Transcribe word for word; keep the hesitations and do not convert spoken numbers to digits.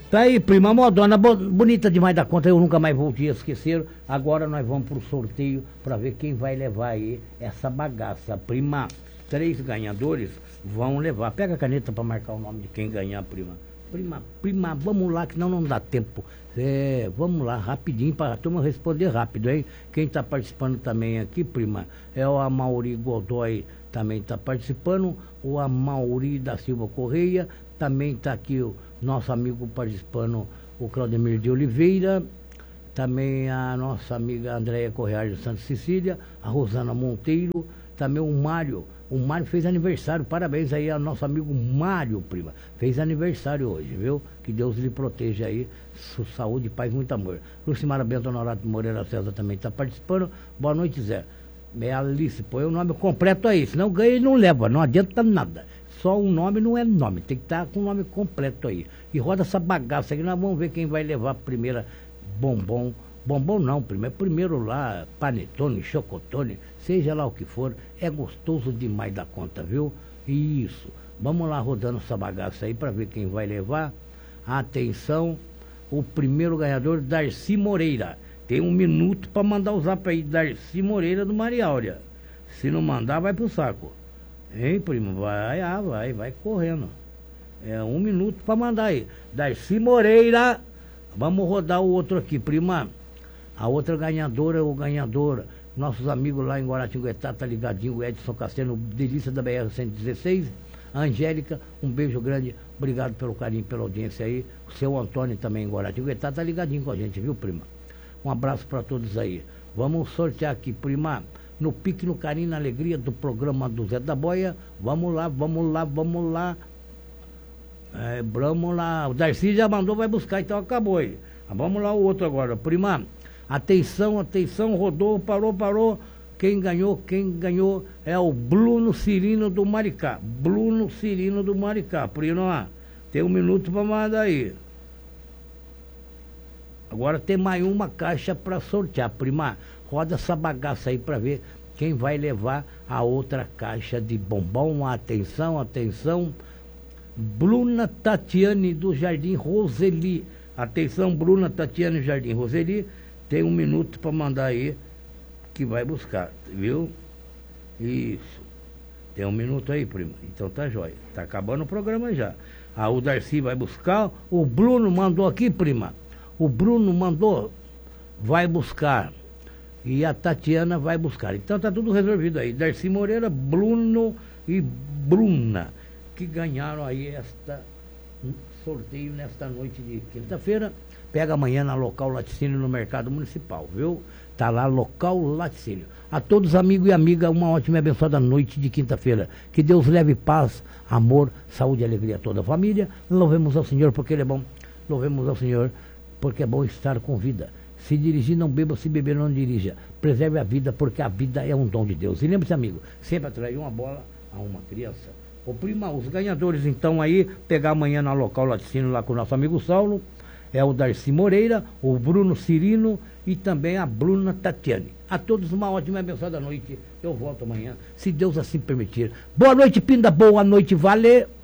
Tá aí, prima modona, bo- bonita demais da conta, eu nunca mais voltei a esquecer. Agora nós vamos pro sorteio para ver quem vai levar aí essa bagaça. Prima, três ganhadores vão levar. Pega a caneta para marcar o nome de quem ganhar, prima. Prima, prima, vamos lá, que senão não dá tempo. É, vamos lá, rapidinho, para a turma responder rápido, hein? Quem está participando também aqui, prima, é o Amauri Godoy, também está participando. O Amauri da Silva Correia, também está aqui o nosso amigo participando, o Claudemir de Oliveira. Também a nossa amiga Andréia Correia de Santa Cecília, a Rosana Monteiro, também o Mário. O Mário fez aniversário, parabéns aí ao nosso amigo Mário, prima. Fez aniversário hoje, viu? Que Deus lhe proteja aí, su- saúde, paz, muito amor. Lucimara Bento Honorato Moreira César também está participando. Boa noite, Zé. É Alice, põe o nome completo aí, senão ganha e não leva, não adianta nada. Só um nome não é nome, tem que estar com o nome completo aí. E roda essa bagaça aí, nós vamos ver quem vai levar a primeira bombom. Bombom não, primeiro, primeiro lá, panetone, chocotone, seja lá o que for, é gostoso demais da conta, viu? Isso, vamos lá rodando essa bagaça aí para ver quem vai levar. Atenção, o primeiro ganhador, Darcy Moreira. Tem um minuto para mandar o zap aí, Darcy Moreira do Maria Áurea. Se não mandar, vai pro saco. Hein, primo? Vai, ah, vai, vai correndo. É um minuto para mandar aí. Darcy Moreira. Vamos rodar o outro aqui, prima. A outra ganhadora, o ganhador, nossos amigos lá em Guaratinguetá, tá ligadinho, o Edson Castelo, delícia da B R cento e dezesseis. A Angélica, um beijo grande, obrigado pelo carinho, pela audiência aí. O seu Antônio também em Guaratinguetá, tá ligadinho com a gente, viu, prima? Um abraço para todos aí. Vamos sortear aqui, prima, no pique, no carinho, na alegria do programa do Zé da Boia. Vamos lá, vamos lá, vamos lá. É, vamos lá. O Darcy já mandou, vai buscar, então acabou aí. Vamos lá o outro agora, prima. Atenção, atenção, rodou, parou, parou. Quem ganhou, quem ganhou é o Bruno Cirino do Maricá. Bruno Cirino do Maricá. Prima, tem um minuto para mandar aí. Agora tem mais uma caixa para sortear, prima. Roda essa bagaça aí para ver quem vai levar a outra caixa de bombom. Atenção, atenção. Bruna Tatiane do Jardim Roseli. Atenção, Bruna Tatiane do Jardim Roseli. Tem um minuto para mandar aí que vai buscar, viu? Isso. Tem um minuto aí, prima. Então tá jóia. Tá acabando o programa já. Ah, o Darcy vai buscar. O Bruno mandou aqui, prima. O Bruno mandou, vai buscar. E a Tatiana vai buscar. Então tá tudo resolvido aí. Darcy Moreira, Bruno e Bruna, que ganharam aí esta sorteio nesta noite de quinta-feira. Pega amanhã na Local Laticínio no Mercado Municipal, viu? Tá lá, Local Laticínio. A todos, amigos e amigas, uma ótima e abençoada noite de quinta-feira. Que Deus leve paz, amor, saúde e alegria a toda a família. Louvemos ao Senhor porque Ele é bom. Louvemos ao Senhor porque é bom estar com vida. Se dirigir, não beba, se beber, não dirija. Preserve a vida, porque a vida é um dom de Deus. E lembre-se, amigo, sempre atrair uma bola a uma criança. Ô, prima, os ganhadores, então, aí, pegar amanhã na Local Laticínio, lá com o nosso amigo Saulo, é o Darcy Moreira, o Bruno Cirino e também a Bruna Tatiane. A todos uma ótima e abençoada noite. Eu volto amanhã, se Deus assim permitir. Boa noite, Pinda, boa noite, vale!